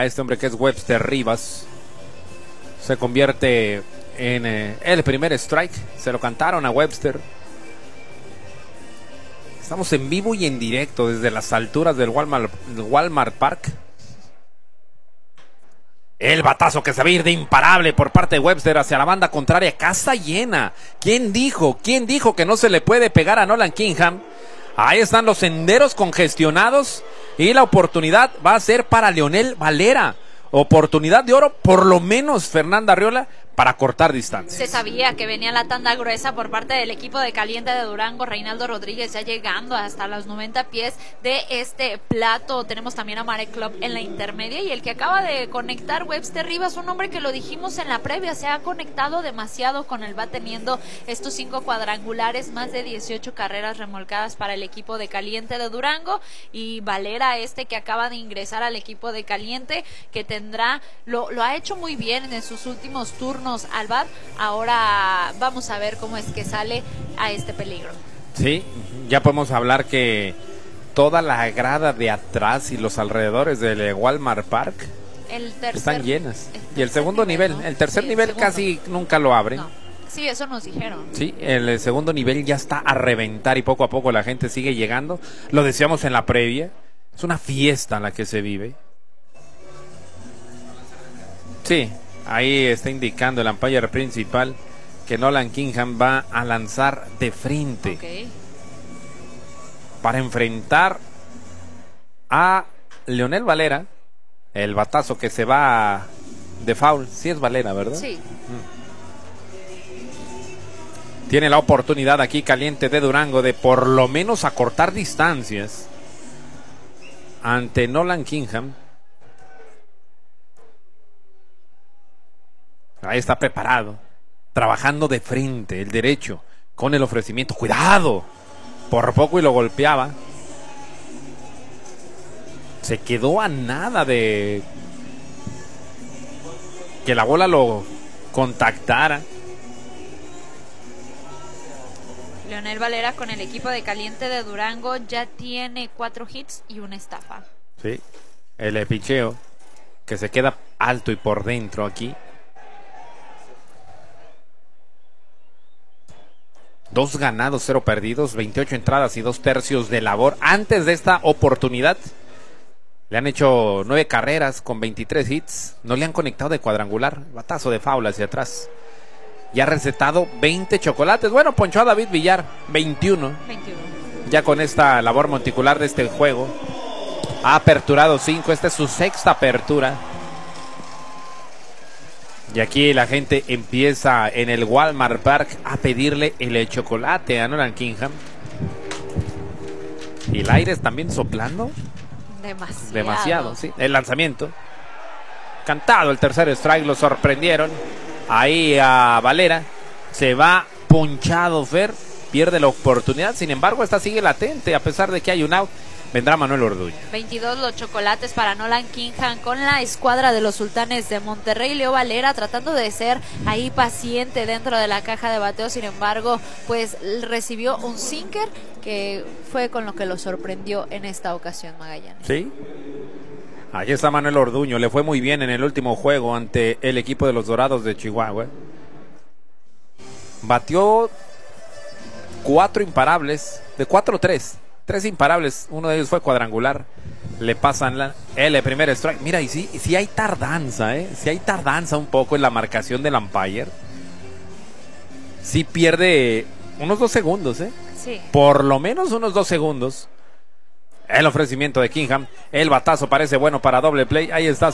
a este hombre que es Webster Rivas. Se convierte en el primer strike. Se lo cantaron a Webster. Estamos en vivo y en directo desde las alturas del Walmart Park. El batazo que se va a ir de imparable por parte de Webster hacia la banda contraria. Casa llena. ¿Quién dijo que no se le puede pegar a Nolan Kingham? Ahí están los senderos congestionados. Y la oportunidad va a ser para Leonel Valera. Oportunidad de oro, por lo menos, Fernanda Arriola, para cortar distancia. Se sabía que venía la tanda gruesa por parte del equipo de Caliente de Durango. Reinaldo Rodríguez ya llegando hasta los 90 pies de este plato. Tenemos también a Marek Club en la intermedia y el que acaba de conectar, Webster Rivas, un hombre que lo dijimos en la previa, se ha conectado demasiado con el bat, teniendo estos 5 cuadrangulares, más de 18 carreras remolcadas para el equipo de Caliente de Durango. Y Valera, que acaba de ingresar al equipo de Caliente, que tendrá, lo ha hecho muy bien en sus últimos turnos al bat. Ahora vamos a ver cómo es que sale a este peligro. Sí, ya podemos hablar que toda la grada de atrás y los alrededores del Walmart Park están llenas. Y el segundo nivel, ¿no? El tercer nivel casi nunca lo abren. No. Sí, eso nos dijeron. Sí, el segundo nivel ya está a reventar y poco a poco la gente sigue llegando. Lo decíamos en la previa, es una fiesta la que se vive. Sí, ahí está indicando el umpire principal que Nolan Kingham va a lanzar de frente. Okay. Para enfrentar a Leonel Valera. El batazo que se va de foul. Sí es Valera, ¿verdad? Sí. Tiene la oportunidad aquí Caliente de Durango de por lo menos acortar distancias ante Nolan Kingham. Ahí está preparado, trabajando de frente, el derecho, con el ofrecimiento. ¡Cuidado! Por poco y lo golpeaba. Se quedó a nada de que la bola lo contactara. Leonel Valera con el equipo de Caliente de Durango ya tiene 4 hits y una estafa. Sí, el picheo que se queda alto y por dentro aquí. 2 ganados, 0 perdidos, 28 entradas y 2 tercios de labor. Antes de esta oportunidad le han hecho 9 carreras con 23 hits. No le han conectado de cuadrangular. Batazo de foul hacia atrás. Y ha recetado 20 chocolates. Bueno, ponchó a David Villar, 21. Ya con esta labor monticular de este juego ha aperturado 5. Esta es su 6ª apertura. Y aquí la gente empieza en el Walmart Park a pedirle el chocolate a Nolan Kingham. Y el aire es también soplando. Demasiado, sí. El lanzamiento. Cantado el tercer strike, lo sorprendieron. Ahí a Valera. Se va ponchado Fer. Pierde la oportunidad. Sin embargo, esta sigue latente a pesar de que hay un out. Vendrá Manuel Orduña. 22 los chocolates para Nolan Kingham con la escuadra de los Sultanes de Monterrey. Leo Valera tratando de ser ahí paciente dentro de la caja de bateo. Sin embargo, pues recibió un sinker que fue con lo que lo sorprendió en esta ocasión, Magallanes. Sí. Ahí está Manuel Orduño. Le fue muy bien en el último juego ante el equipo de los Dorados de Chihuahua. Batió 4 imparables, de 4-3. 3 imparables, uno de ellos fue cuadrangular. Le pasan el primer strike. Mira, y sí hay tardanza, sí hay tardanza un poco en la marcación del umpire. Sí pierde unos 2 segundos, Sí. Por lo menos unos 2 segundos. El ofrecimiento de Kingham. El batazo parece bueno para doble play. Ahí está.